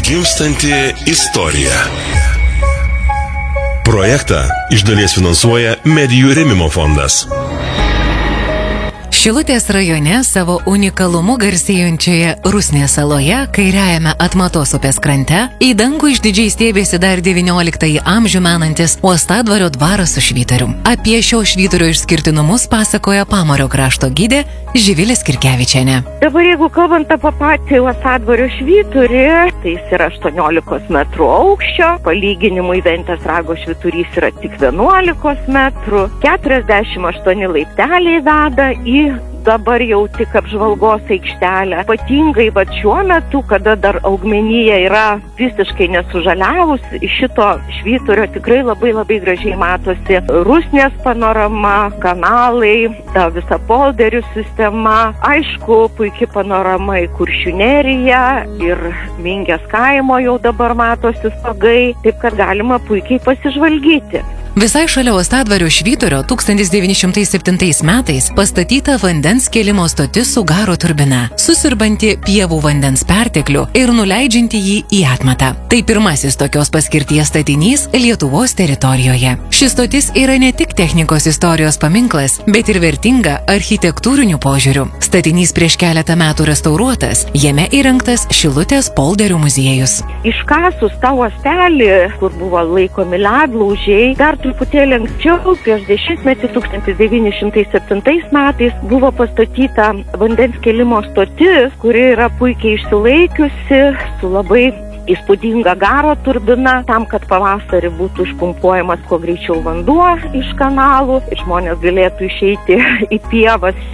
Gimstanti istorija. Projektą iš dalies finansuoja Medijų rėmimo fondas. Šilutės rajone savo unikalumu garsėjančioje Rusnės saloje, kairiajame Atmatos upės krante, į dangų išdidžiai stėbėsi dar 19 amžių menantis Uostadvario dvaras su švyturiu. Apie šio švyturio išskirtinumus pasakoja Pamario krašto gidė Živilė Skirkevičienė. Dabar jeigu kalbant apie patį Uostadvario švyturį, tai jis yra 18 metrų aukščio, palyginimui Ventės rago švyturys yra tik 11 metrų, 48 laipteliai veda į dabar jau tik apžvalgos aikštelę. Ypatingai šiuo metu, kada dar augmenija yra visiškai nesužaliavus, iš šito švyturio tikrai labai gražiai matosi Rusnės panorama, kanalai, ta visa polderių sistema. Aišku, puikia panorama į Kuršių neriją ir Mingės kaimo jau dabar matosi stogai, taip kad galima puikiai pasižvalgyti. Visai šalia Uostadvario švyturio 1907 metais pastatyta vandens kėlimo stotis su garo turbina, susiurbanti pievų vandens perteklių ir nuleidžianti jį į Atmatą. Tai pirmasis tokios paskirties statinys Lietuvos teritorijoje. Šis stotis yra ne tik technikos istorijos paminklas, bet ir vertinga architektūrinių požiūrių. Statinys prieš keletą metų restauruotas, jame įrengtas Šilutės polderių muziejus. Iškasus tą uostelį, kur buvo laikomi ledlaužiai, dar truputėlį anksčiau, prieš 10-metį 1907 metais buvo pastatyta vandens kėlimo stotis, kuri yra puikiai išsilaikiusi, su labai įspūdinga garo turbina, tam, kad pavasarį būtų išpumpuojamas kuo greičiau vanduo iš kanalų ir žmonės galėtų išeiti į pievas